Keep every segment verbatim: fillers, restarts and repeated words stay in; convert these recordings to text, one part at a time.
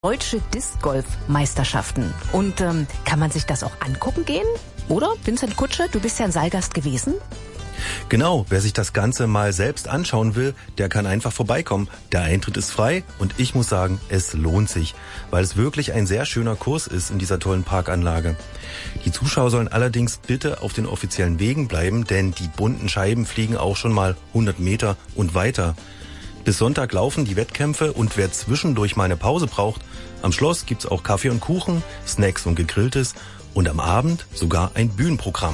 Deutsche Disc-Golf-Meisterschaften. Und ähm, kann man sich das auch angucken gehen? Oder, Vincent Kutsche, du bist ja ein Saalgast gewesen? Genau, wer sich das Ganze mal selbst anschauen will, der kann einfach vorbeikommen. Der Eintritt ist frei und ich muss sagen, es lohnt sich, weil es wirklich ein sehr schöner Kurs ist in dieser tollen Parkanlage. Die Zuschauer sollen allerdings bitte auf den offiziellen Wegen bleiben, denn die bunten Scheiben fliegen auch schon mal hundert Meter und weiter. Bis Sonntag laufen die Wettkämpfe und wer zwischendurch mal eine Pause braucht, am Schloss gibt's auch Kaffee und Kuchen, Snacks und Gegrilltes und am Abend sogar ein Bühnenprogramm.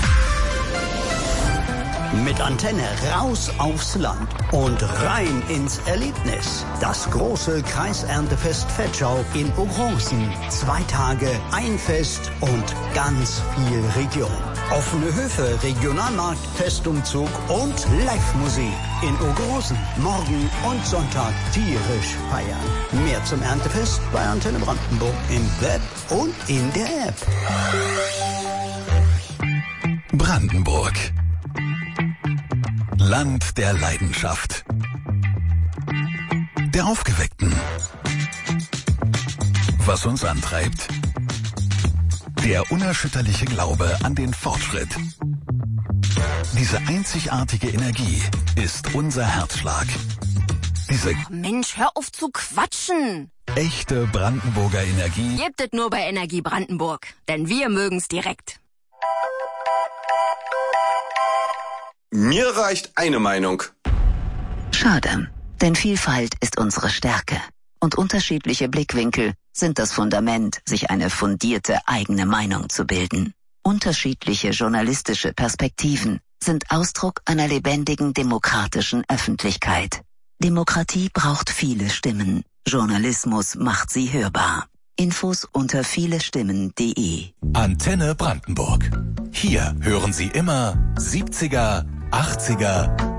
Mit Antenne raus aufs Land und rein ins Erlebnis. Das große Kreiserntefest Vetschau in Ogrosen. Zwei Tage, ein Fest und ganz viel Region. Offene Höfe, Regionalmarkt, Festumzug und Live-Musik in Ogrosen. Morgen und Sonntag tierisch feiern. Mehr zum Erntefest bei Antenne Brandenburg im Web und in der App. Brandenburg. Land der Leidenschaft. Der Aufgeweckten. Was uns antreibt. Der unerschütterliche Glaube an den Fortschritt. Diese einzigartige Energie ist unser Herzschlag. Diese Mensch, hör auf zu quatschen. Echte Brandenburger Energie. Gibt es nur bei Energie Brandenburg, denn wir mögen's direkt. Mir reicht eine Meinung. Schade, denn Vielfalt ist unsere Stärke. Und unterschiedliche Blickwinkel sind das Fundament, sich eine fundierte eigene Meinung zu bilden. Unterschiedliche journalistische Perspektiven sind Ausdruck einer lebendigen demokratischen Öffentlichkeit. Demokratie braucht viele Stimmen. Journalismus macht sie hörbar. Infos unter vielestimmen punkt de. Antenne Brandenburg. Hier hören Sie immer siebziger, achtziger